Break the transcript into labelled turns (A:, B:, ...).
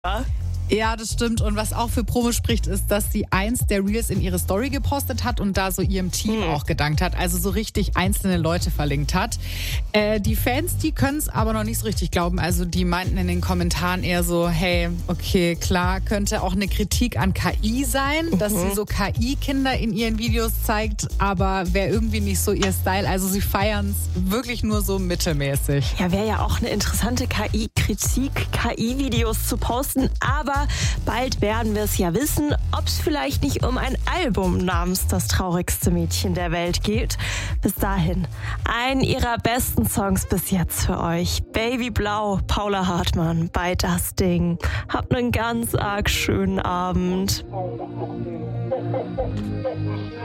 A: Ja, das stimmt. Und was auch für Promo spricht, ist, dass sie eins der Reels in ihre Story gepostet hat und da so ihrem Team auch gedankt hat. Also so richtig einzelne Leute verlinkt hat. Die Fans, die können es aber noch nicht so richtig glauben. Also die meinten in den Kommentaren eher so, hey, okay, klar, könnte auch eine Kritik an KI sein, dass sie so KI-Kinder in ihren Videos zeigt, aber wäre irgendwie nicht so ihr Style. Also sie feiern es wirklich nur so mittelmäßig.
B: Ja, wäre ja auch eine interessante KI-Kritik, KI-Videos zu posten, aber bald werden wir es ja wissen, ob es vielleicht nicht um ein Album namens Das traurigste Mädchen der Welt geht. Bis dahin, einen ihrer besten Songs bis jetzt für euch. Baby Blau, Paula Hartmann bei Das Ding. Habt einen ganz arg schönen Abend.